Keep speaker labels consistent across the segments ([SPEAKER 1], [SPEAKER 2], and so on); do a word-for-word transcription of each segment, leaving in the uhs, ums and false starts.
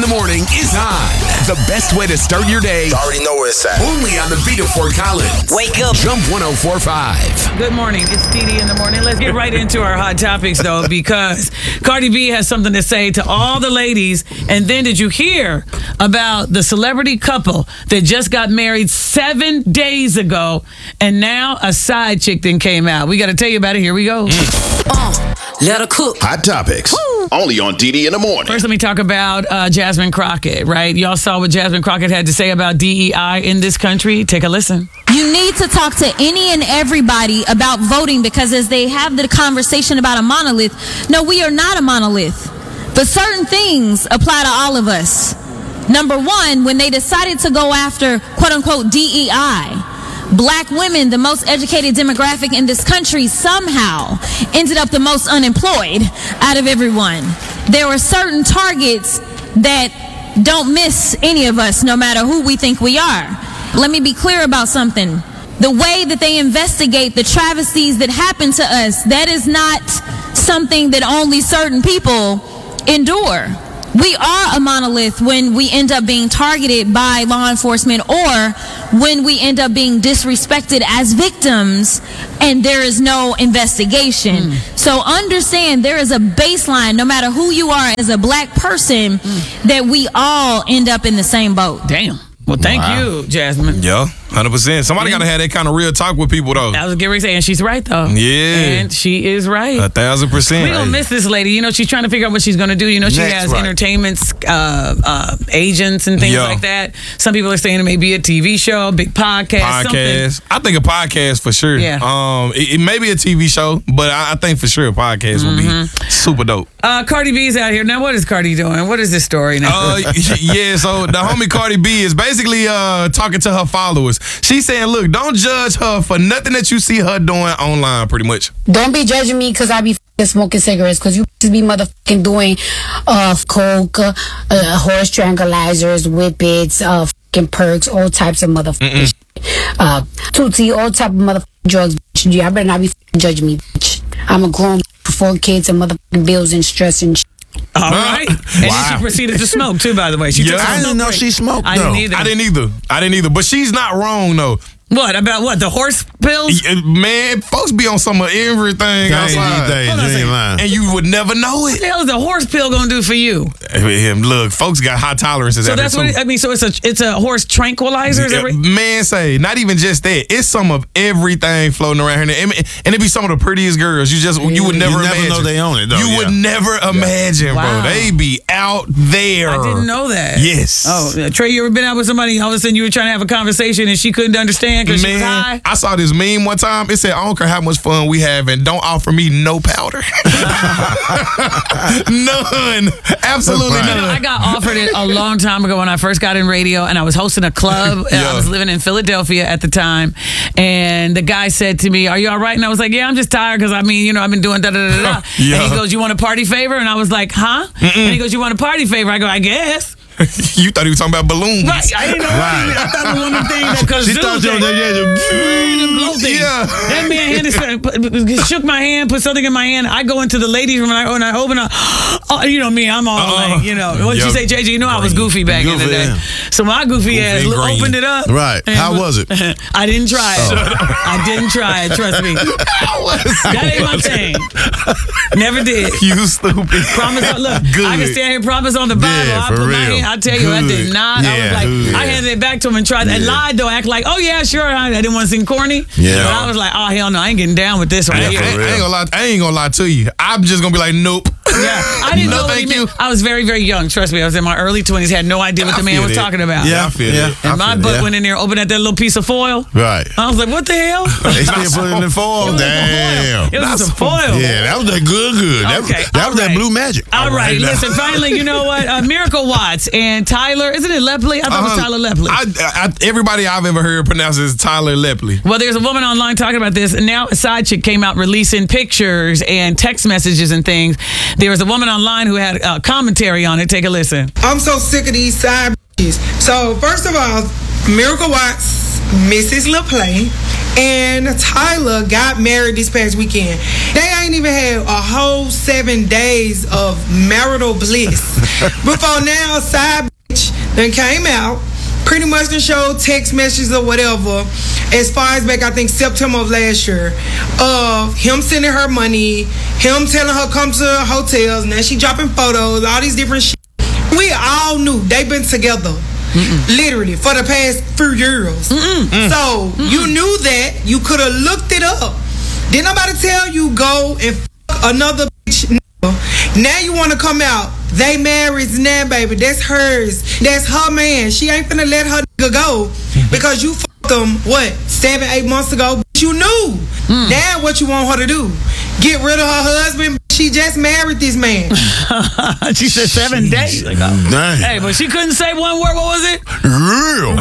[SPEAKER 1] morning is on. The best way to start your day.
[SPEAKER 2] You already know where it's at.
[SPEAKER 1] Only on the beat of Fort Collins.
[SPEAKER 3] Wake up.
[SPEAKER 1] Jump one oh four point five.
[SPEAKER 4] Good morning. It's Dee Dee in the morning. Let's get right into our hot topics, though, because Cardi B has something to say to all the ladies. And then did you hear about the celebrity couple that just got married seven days ago, and now a side chick then came out? We got to tell you about it. Here we go.
[SPEAKER 3] Uh, let her cook.
[SPEAKER 2] Hot topics. Woo. Only on Dee Dee in the morning.
[SPEAKER 4] First, let me talk about uh, Jasmine Crockett, right? Y'all saw what Jasmine Crockett had to say about D E I in this country. Take a listen.
[SPEAKER 5] You need to talk to any and everybody about voting, because as they have the conversation about a monolith, no, we are not a monolith. But certain things apply to all of us. Number one, when they decided to go after, quote unquote, D E I, black women, the most educated demographic in this country, somehow ended up the most unemployed out of everyone. There are certain targets that don't miss any of us, no matter who we think we are. Let me be clear about something. The way that they investigate the travesties that happen to us, that is not something that only certain people endure. We are a monolith when we end up being targeted by law enforcement, or when we end up being disrespected as victims and there is no investigation. Mm. So understand there is a baseline, no matter who you are as a black person, mm. that we all end up in the same boat.
[SPEAKER 4] Damn. Well, thank wow. you, Jasmine.
[SPEAKER 6] Yeah, one hundred percent. Somebody got to have that kind of real talk with people, though.
[SPEAKER 4] I was getting ready to say, and she's right, though.
[SPEAKER 6] Yeah.
[SPEAKER 4] And she is right.
[SPEAKER 6] A thousand percent.
[SPEAKER 4] We're going to miss this lady. You know, she's trying to figure out what she's going to do. You know, she Next, has right. entertainment uh, uh, agents and things yeah. like that. Some people are saying it may be a T V show, a big podcast,
[SPEAKER 6] Podcast.
[SPEAKER 4] Something.
[SPEAKER 6] I think a podcast for sure.
[SPEAKER 4] Yeah.
[SPEAKER 6] Um, it, it may be a T V show, but I, I think for sure a podcast mm-hmm. will be super dope.
[SPEAKER 4] Uh, Cardi B's out here. Now, what is Cardi doing? What is this story now?
[SPEAKER 6] Uh, yeah, so the homie Cardi B is basically uh, talking to her followers. She's saying, look, don't judge her for nothing that you see her doing online, pretty much.
[SPEAKER 7] Don't be judging me because I be f***ing smoking cigarettes, because you just be motherfucking doing uh, coke, uh, uh, horse tranquilizers, whippets, uh, f***ing perks, all types of motherfucking shit. Uh, Tootsie, all type of motherfucking drugs, bitch. Yeah, I better not be f***ing judging me, bitch. I'm a grown with four kids and motherfucking bills and stress and shit.
[SPEAKER 4] All right. And wow. then she proceeded to smoke, too, by the way. She
[SPEAKER 6] yeah,
[SPEAKER 4] took
[SPEAKER 6] I
[SPEAKER 4] didn't
[SPEAKER 6] know
[SPEAKER 4] break.
[SPEAKER 6] she smoked,
[SPEAKER 4] I didn't either.
[SPEAKER 6] I didn't either. I didn't either. But she's not wrong, though.
[SPEAKER 4] What? About what? The horse pills?
[SPEAKER 6] Yeah, man, folks be on some of everything outside.
[SPEAKER 8] Days, you ain't lying.
[SPEAKER 6] And you would never know it.
[SPEAKER 4] What the hell is a horse pill going to do for you?
[SPEAKER 6] Look, folks got high tolerances
[SPEAKER 4] so
[SPEAKER 6] out
[SPEAKER 4] that's
[SPEAKER 6] there,
[SPEAKER 4] what it, I mean, so it's a it's a horse tranquilizer? Is
[SPEAKER 6] yeah,
[SPEAKER 4] right?
[SPEAKER 6] Man, say, not even just that. It's some of everything floating around here. And, and it be some of the prettiest girls. You just, you would never
[SPEAKER 8] you never
[SPEAKER 6] imagine.
[SPEAKER 8] know they own it, though.
[SPEAKER 6] You
[SPEAKER 8] yeah.
[SPEAKER 6] would never imagine,
[SPEAKER 4] wow.
[SPEAKER 6] bro. They be out there.
[SPEAKER 4] I didn't know that.
[SPEAKER 6] Yes.
[SPEAKER 4] Oh, Trey, you ever been out with somebody, all of a sudden you were trying to have a conversation and she couldn't understand because she was high?
[SPEAKER 6] I saw this meme one time. It said, I don't care how much fun we have, and don't offer me no powder. None. Absolutely
[SPEAKER 4] you
[SPEAKER 6] none.
[SPEAKER 4] know, I got offered it a long time ago when I first got in radio, and I was hosting a club. yeah. I was living in Philadelphia at the time, and the guy said to me, are you all right? And I was like, yeah, I'm just tired because, I mean, you know, I've been doing da-da-da-da. yeah. And he goes, you want a party favor? And I was like, huh? Mm-mm. And he goes, you want a party favor? I go, I guess.
[SPEAKER 6] You thought he was talking about balloons.
[SPEAKER 4] Right. I didn't know. Right. I thought it was one of the things that because
[SPEAKER 8] she thought you were
[SPEAKER 4] yeah. That man handed, shook my hand, put something in my hand. I go into the ladies' room and I, and I open up. Oh, you know me, I'm all uh, like, you know. What did yep. you say, J J? You know I was goofy back goofy, in the day. Yeah. So my goofy, goofy ass opened it up.
[SPEAKER 8] Right. How was it?
[SPEAKER 4] I didn't try it. Oh. I didn't try it. Trust me. That ain't my thing. Never did.
[SPEAKER 6] You stupid.
[SPEAKER 4] Promise. Look, Good. I can stand here. Promise on the Bible.
[SPEAKER 8] Yeah,
[SPEAKER 4] I put
[SPEAKER 8] for
[SPEAKER 4] my
[SPEAKER 8] real.
[SPEAKER 4] hand. I tell you,
[SPEAKER 8] Good.
[SPEAKER 4] I did not.
[SPEAKER 8] Yeah,
[SPEAKER 4] I was like,
[SPEAKER 8] yeah.
[SPEAKER 4] I handed it back to him and tried, yeah. and lied though, act like, oh yeah, sure. I, I didn't want to seem corny.
[SPEAKER 8] Yeah.
[SPEAKER 4] But I was like, oh hell no, I ain't getting down with this right
[SPEAKER 6] I,
[SPEAKER 4] here.
[SPEAKER 6] I, I ain't gonna lie. I ain't gonna lie to you. I'm just gonna be like, nope.
[SPEAKER 4] Yeah, I didn't
[SPEAKER 6] no,
[SPEAKER 4] know what he
[SPEAKER 6] thank you.
[SPEAKER 4] meant. I was very, very young. Trust me, I was in my early twenties. Had no idea what the
[SPEAKER 6] I
[SPEAKER 4] man was
[SPEAKER 6] it.
[SPEAKER 4] talking about.
[SPEAKER 6] Yeah, I feel
[SPEAKER 8] yeah.
[SPEAKER 6] it.
[SPEAKER 4] And my
[SPEAKER 8] feel
[SPEAKER 4] butt
[SPEAKER 8] it.
[SPEAKER 4] went in there, opened at that little piece of foil.
[SPEAKER 8] Right.
[SPEAKER 4] I was like, what the hell?
[SPEAKER 8] They still put it in the foil.
[SPEAKER 4] It was
[SPEAKER 8] Damn.
[SPEAKER 4] It was some foil.
[SPEAKER 8] Yeah, that was that good, good. That,
[SPEAKER 4] Okay,
[SPEAKER 8] that was
[SPEAKER 4] right.
[SPEAKER 8] that blue magic.
[SPEAKER 4] All, all right,
[SPEAKER 8] right
[SPEAKER 4] listen, finally, you know what? Uh, Miracle Watts and Tyler, isn't it Lepley? I thought uh, it was Tyler Lepley.
[SPEAKER 6] I, I, everybody I've ever heard pronounces Tyler Lepley.
[SPEAKER 4] Well, there's a woman online talking about this, and now a side chick came out releasing pictures and text messages and things. There was a woman online who had uh, commentary on it. Take a listen.
[SPEAKER 9] I'm so sick of these side bitches. So, first of all, Miracle Watts, Missus LaPlay, and Tyler got married this past weekend. They ain't even had a whole seven days of marital bliss. Before now, side bitch then came out, pretty much done showed text messages or whatever, as far as back, I think, September of last year, of him sending her money, him telling her come to hotels, and then she dropping photos, all these different shit. We all knew they been together. Mm-mm. Literally for the past few years. Mm-mm. So Mm-mm. you knew that. You could have looked it up. Didn't nobody tell you go and fuck another bitch. Now you want to come out. They married now, baby. That's hers. That's her man. She ain't finna let her nigga go because you fucked them, what, seven, eight months ago? You knew. Mm. Now what you want her to do? Get rid of her husband? She just married this man.
[SPEAKER 4] She said seven Jeez. days ago.
[SPEAKER 8] Dang.
[SPEAKER 4] Hey, but she couldn't say one word. What was it?
[SPEAKER 8] Real.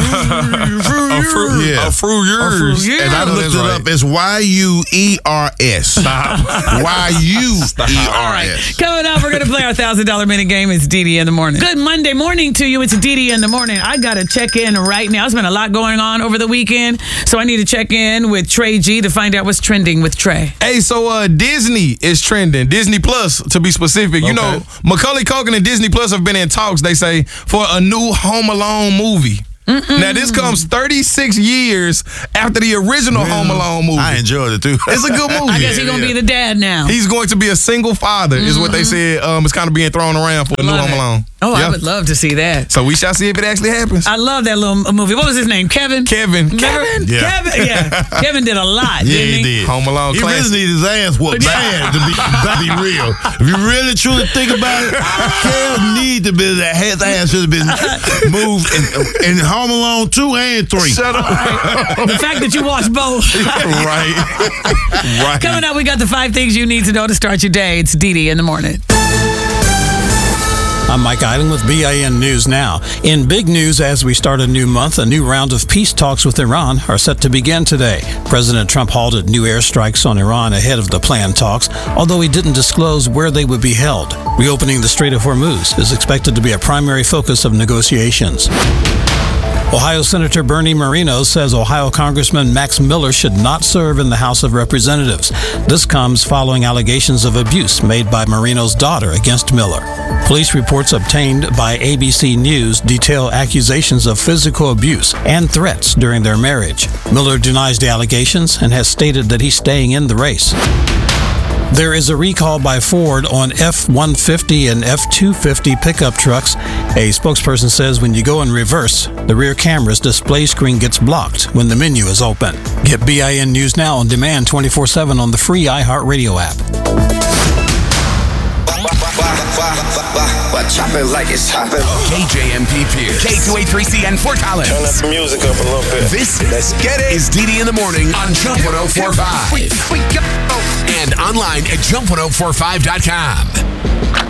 [SPEAKER 6] A fruit, yeah. A fruit years.
[SPEAKER 8] And I looked it right. up. It's Y U E R S. Stop. Y U E R S.
[SPEAKER 4] All right. Coming up, we're going to play our one thousand dollars minute game. It's Dee Dee in the morning. Good Monday morning to you. It's Dee Dee in the morning. I got to check in right now. There's been a lot going on over the weekend, so I need to check in with Trey G to find out what's trending with Trey.
[SPEAKER 6] Hey, so uh, Disney is trending. Disney Plus, to be specific. You okay. know, Macaulay Culkin and Disney Plus have been in talks, they say, for a new Home Alone movie. Mm-mm. Now, this comes thirty-six years after the original really? Home Alone movie.
[SPEAKER 8] I enjoyed it, too.
[SPEAKER 6] It's a good movie.
[SPEAKER 4] I guess he's going to yeah. be the dad now.
[SPEAKER 6] He's going to be a single father, mm-hmm. is what they said. Um, it's kind of being thrown around for a new Home Alone.
[SPEAKER 4] Oh,
[SPEAKER 6] yeah.
[SPEAKER 4] I would love to see that.
[SPEAKER 6] So we shall see if it actually happens.
[SPEAKER 4] I love that little movie. What was his name? Kevin?
[SPEAKER 6] Kevin.
[SPEAKER 4] Kevin?
[SPEAKER 8] Yeah.
[SPEAKER 4] Kevin? Yeah. Kevin did a lot,
[SPEAKER 8] yeah,
[SPEAKER 4] didn't he?
[SPEAKER 8] he did.
[SPEAKER 6] Home Alone
[SPEAKER 8] he
[SPEAKER 6] classic.
[SPEAKER 8] He really needed his ass whooped bad to be, to be real. If you really truly think about it, Kev need to be that his ass should have been moved in, in Home Alone two and three.
[SPEAKER 6] Shut up.
[SPEAKER 4] Right. The fact that you watched both.
[SPEAKER 6] Right. Right.
[SPEAKER 4] Coming up, we got the five things you need to know to start your day. It's Dee Dee in the morning.
[SPEAKER 10] I'm Mike Island with B I N News Now. In big news, as we start a new month, a new round of peace talks with Iran are set to begin today. President Trump halted new airstrikes on Iran ahead of the planned talks, although he didn't disclose where they would be held. Reopening the Strait of Hormuz is expected to be a primary focus of negotiations. Ohio Senator Bernie Moreno says Ohio Congressman Max Miller should not serve in the House of Representatives. This comes following allegations of abuse made by Moreno's daughter against Miller. Police reports obtained by A B C News detail accusations of physical abuse and threats during their marriage. Miller denies the allegations and has stated that he's staying in the race. There is a recall by Ford on F one fifty and F two fifty pickup trucks. A spokesperson says when you go in reverse, the rear camera's display screen gets blocked when the menu is open. Get B I N News Now on demand twenty-four seven on the free iHeartRadio app.
[SPEAKER 2] Chop it like it's hopping.
[SPEAKER 1] K J M P Pierce. K two eighty-three C N Fort Collins.
[SPEAKER 2] Turn up the music up a little bit.
[SPEAKER 1] This Let's get it. is Dee Dee in the morning on Jump one oh four point five. And online at jump one oh four five dot com.